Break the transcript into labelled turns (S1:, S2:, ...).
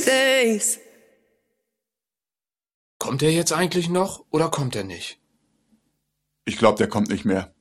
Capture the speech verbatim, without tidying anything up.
S1: days.
S2: Kommt er jetzt eigentlich noch oder kommt er nicht?
S3: Ich glaube, der kommt nicht mehr.